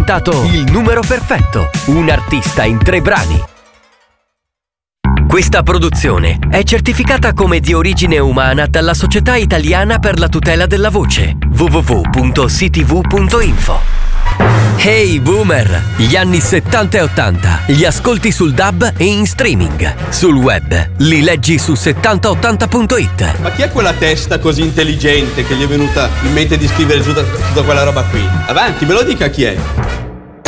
diventato il numero perfetto, un artista in 3 brani. Questa produzione è certificata come di origine umana dalla Società Italiana per la Tutela della Voce, www.ctv.info. Hey Boomer! Gli anni 70 e 80 li ascolti sul DAB e in streaming. Sul web li leggi su 7080.it. Ma chi è quella testa così intelligente che gli è venuta in mente di scrivere tutta quella roba qui? Avanti, me lo dica chi è.